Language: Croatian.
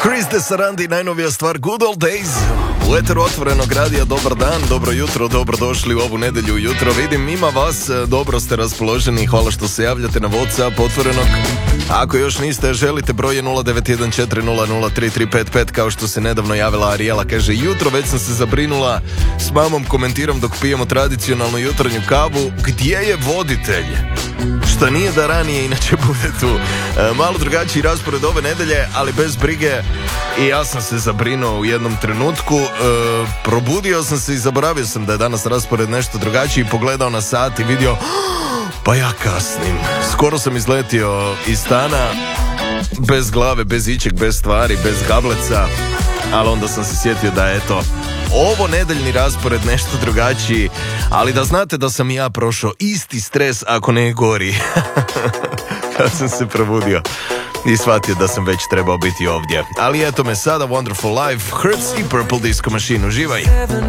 Chris de Sarandi, najnovija stvar Good Old Days. U eteru Otvorenog radija, dobar dan, dobro jutro, dobrodošli u ovu nedjelju ujutro. Vidim, ima vas, dobro ste raspoloženi, hvala što se javljate na WhatsApp Otvorenog. Ako još niste, želite broj je 0914003355, kao što se nedavno javila Arijela, kaže: jutro već sam se zabrinula, s mamom komentiram dok pijemo tradicionalnu jutarnju kavu, gdje je voditelj? Šta nije da ranije inače bude tu. Malo drugačiji raspored ove nedelje, ali bez brige, i ja sam se zabrinuo u jednom trenutku. Probudio sam se i zaboravio sam da je danas raspored nešto drugačiji, pogledao na sat i vidio, pa ja kasnim. Skoro sam izletio iz stana, bez glave, bez ičeg, bez stvari, bez gableca, ali onda sam se sjetio da je to ovo nedeljni raspored nešto drugačiji, ali da znate da sam i ja prošao isti stres, ako ne gori, kad sam se probudio i shvatio da sam već trebao biti ovdje. Ali eto me sada, Wonderful Life, Hurts i Purple Disco Machine. Uživaj!